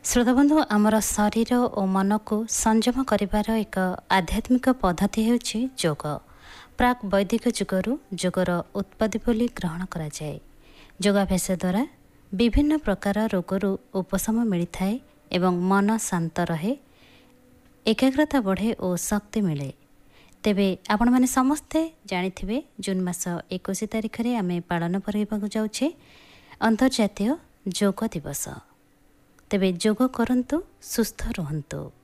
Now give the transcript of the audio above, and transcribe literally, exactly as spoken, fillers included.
ଶ୍ରୋତାବନ୍ଧୁ ଆମର ଶରୀର ଓ ମନକୁ ସଂଯମ କରିବାର ଏକ ଆଧ୍ୟାତ୍ମିକ ପଦ୍ଧତି ହେଉଛି ଯୋଗ। ପ୍ରାକ୍ ବୈଦିକ ଯୁଗରୁ ଯୋଗର ଉତ୍ପତ୍ତି ବୋଲି ଗ୍ରହଣ କରାଯାଏ। ଯୋଗାଭ୍ୟାସ ଦ୍ୱାରା ବିଭିନ୍ନ ପ୍ରକାର ରୋଗରୁ ଉପଶମ ମିଳିଥାଏ ଏବଂ ମନ ଶାନ୍ତ ରହେ, ଏକାଗ୍ରତା ବଢ଼େ ଓ ଶକ୍ତି ମିଳେ। ତେବେ ଆପଣମାନେ ସମସ୍ତେ ଜାଣିଥିବେ ଜୁନ୍ ମାସ ଏକୋଇଶ ତାରିଖରେ ଆମେ ପାଳନ କରିବାକୁ ଯାଉଛେ ଅନ୍ତର୍ଜାତୀୟ ଯୋଗ ଦିବସ। ତେବେ ଯୋଗ କରନ୍ତୁ, ସୁସ୍ଥ ରୁହନ୍ତୁ।